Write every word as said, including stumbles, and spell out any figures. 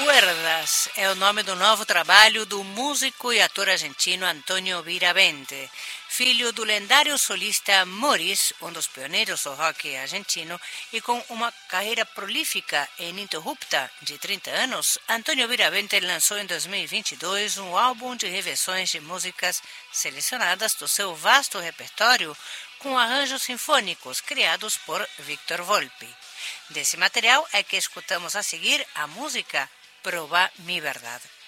Cuerdas é o nome do novo trabalho do músico e ator argentino Antônio Viravente, filho do lendário solista Morris, um dos pioneiros do rock argentino, e com uma carreira prolífica e ininterrupta de trinta anos. Antônio Viravente lançou em dois mil e vinte e dois um álbum de reversões de músicas selecionadas do seu vasto repertório, com arranjos sinfônicos criados por Victor Volpi. Desse material é que escutamos a seguir a música Proba Mi Verdad.